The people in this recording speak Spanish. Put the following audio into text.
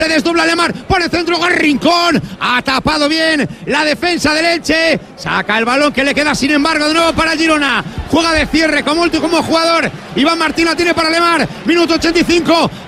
Se desdobla Lemar por el centro, Rincón, ha tapado bien la defensa del Elche, saca el balón que le queda sin embargo de nuevo para el Girona, juega de cierre como jugador, Iván Martín la tiene para Lemar, minuto 85,